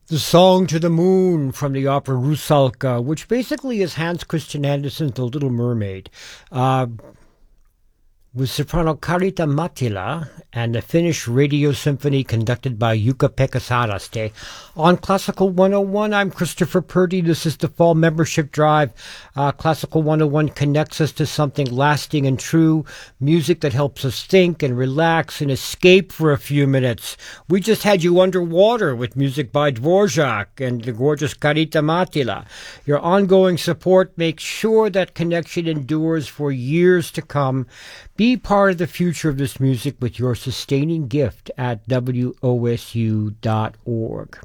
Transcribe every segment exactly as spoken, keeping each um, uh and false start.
The Song to the Moon from the opera Rusalka, which basically is Hans Christian Andersen's The Little Mermaid, uh, with soprano Karita Mattila and the Finnish Radio Symphony conducted by Jukka-Pekka Saraste. On Classical one oh one, I'm Christopher Purdy. This is the Fall Membership Drive. Uh, Classical one oh one connects us to something lasting and true, music that helps us think and relax and escape for a few minutes. We just had you underwater with music by Dvorak and the gorgeous Karita Mattila. Your ongoing support makes sure that connection endures for years to come. Be part of the future of this music with your sustaining gift at W O S U dot org.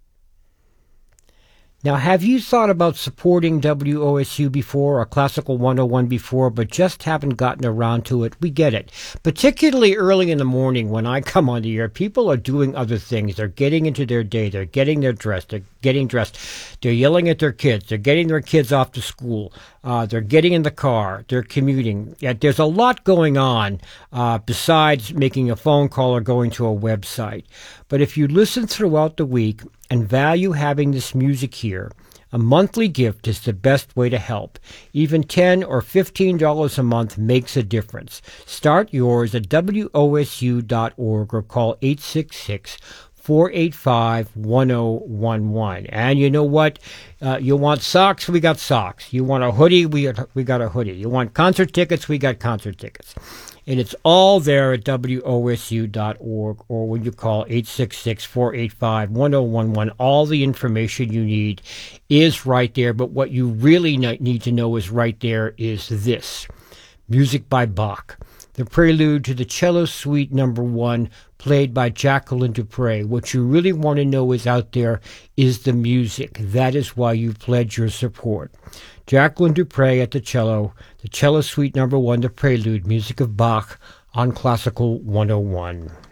Now, have you thought about supporting W O S U before or Classical one oh one before, but just haven't gotten around to it? We get it. Particularly early in the morning when I come on the air, people are doing other things. They're getting into their day. They're getting their dress. They're getting dressed. They're yelling at their kids. They're getting their kids off to school. Uh, they're getting in the car. They're commuting. Yeah, there's a lot going on uh, besides making a phone call or going to a website. But if you listen throughout the week and value having this music here, a monthly gift is the best way to help. Even ten dollars or fifteen dollars a month makes a difference. Start yours at W O S U dot org or call eight six six, four eight five, one oh one one. And you know what? Uh, you want socks? We got socks. You want a hoodie? We got, we got a hoodie. You want concert tickets? We got concert tickets. And it's all there at W O S U dot org or when you call eight six six, four eight five, one oh one one. All the information you need is right there. But what you really need to know is right there is this. Music by Bach. The prelude to the Cello Suite number one, played by Jacqueline Dupre. What you really want to know is out there is the music. That is why you pledge your support. Jacqueline Dupre at the cello, the Cello Suite number one, the prelude, music of Bach on Classical one oh one.